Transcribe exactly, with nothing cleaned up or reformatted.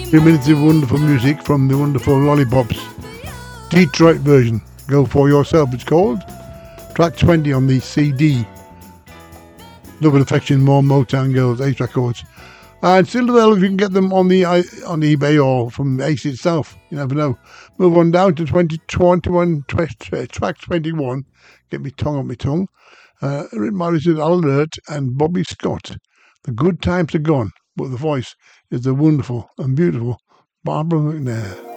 Two minutes of wonderful music from the wonderful Lollipops Detroit version. Go For Yourself, it's called. Track twenty on the C D. Love and Affection, More Motown Girls, Ace Records. And still available, you can get them on the on eBay or from Ace itself. You never know. Move on down to twenty twenty-one, track twenty-one. Get me tongue on my tongue. Uh, written by Richard Alert and Bobby Scott. The good times are gone, but the voice is the wonderful and beautiful Barbara McNair.